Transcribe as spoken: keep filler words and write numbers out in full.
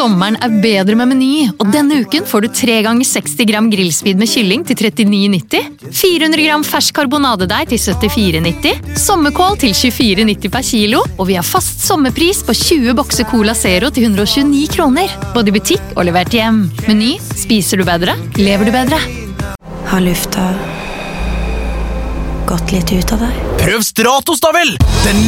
Sommeren er bedre med Meny, og denne uken får du tre ganger seksti gram grillsvid med kylling til trettini nitti, fire hundre gram fersk karbonadedeig til syttifire nitti, sommerkål til tjuefire nitti per kilo, og vi har fast sommerpris på tjue bokser Cola Zero til hundre og tjueni kroner, både i butikk og levert hjem. Meny, spiser du bedre, lever du bedre. Har lufta gått litt ut av deg? Prøv Stratos da vel! Den